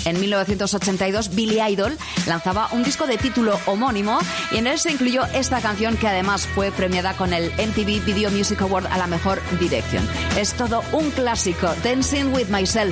En 1982, Billy Idol lanzaba un disco de título homónimo y en él se incluyó esta canción que además fue premiada con el MTV Video Music Award a la mejor dirección. Es todo un clásico, Dancing with Myself.